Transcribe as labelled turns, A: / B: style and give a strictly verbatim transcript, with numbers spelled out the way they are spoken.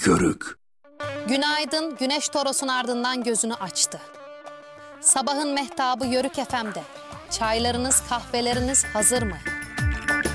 A: Yörük.
B: Günaydın, güneş Toros'un ardından gözünü açtı. Sabahın mehtabı Yörük F M'de. Çaylarınız, kahveleriniz hazır mı?